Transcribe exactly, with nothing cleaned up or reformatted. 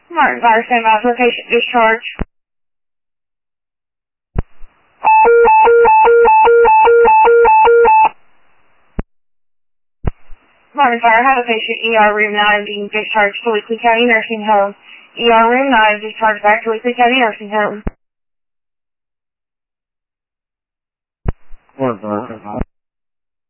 Martin Fire, stand by for patient discharge. Martin Fire, have a patient E R room nine being discharged to Weakley County Nursing Home. E R room nine discharged back to Weakley County Nursing Home. Martin Fire.